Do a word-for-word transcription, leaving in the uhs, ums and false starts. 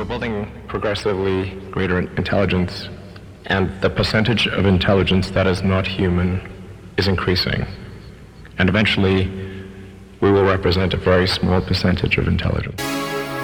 we're building progressively greater intelligence, and the percentage of intelligence that is not human is increasing. And eventually, we will represent a very small percentage of intelligence.